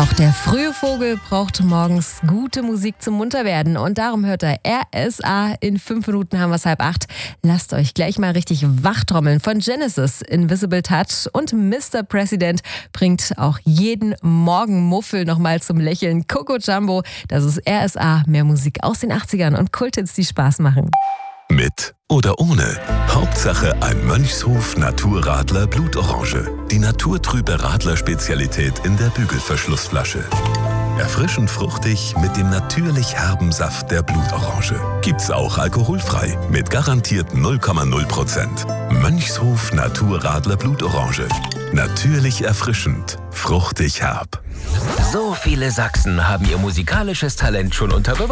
Auch der frühe Vogel braucht morgens gute Musik zum Munterwerden und darum hört er RSA. In 5 Minuten haben wir es 7:30. Lasst euch gleich mal richtig wachtrommeln. Von Genesis, Invisible Touch und Mr. President bringt auch jeden Morgen Muffel nochmal zum Lächeln. Coco Jumbo, das ist RSA. Mehr Musik aus den 80ern und Kulthits, die Spaß machen. Mit oder ohne. Hauptsache ein Mönchshof Naturradler Blutorange. Die naturtrübe Radler-Spezialität in der Bügelverschlussflasche. Erfrischend fruchtig mit dem natürlich herben Saft der Blutorange. Gibt's auch alkoholfrei mit garantiert 0,0%. Mönchshof Naturradler Blutorange. Natürlich erfrischend, fruchtig herb. So viele Sachsen haben ihr musikalisches Talent schon unter Beweis